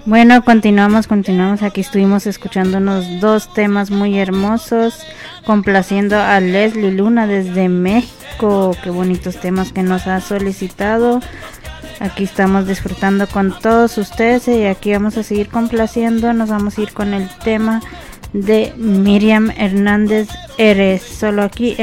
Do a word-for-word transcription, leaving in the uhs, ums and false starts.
Bueno, continuamos, continuamos. Aquí estuvimos escuchándonos dos temas muy hermosos, complaciendo a Leslie Luna desde México. Qué bonitos temas que nos ha solicitado. Aquí estamos disfrutando con todos ustedes y aquí vamos a seguir complaciendo. Nos vamos a ir con el tema de Miriam Hernández Eres, solo aquí